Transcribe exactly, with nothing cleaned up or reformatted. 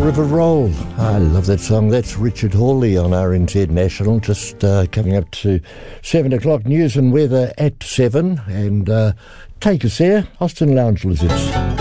River Roll. I love that song. That's Richard Hawley on R N Z National. Just uh, coming up to seven o'clock news and weather at seven. And uh, take us there, Austin Lounge Lizards.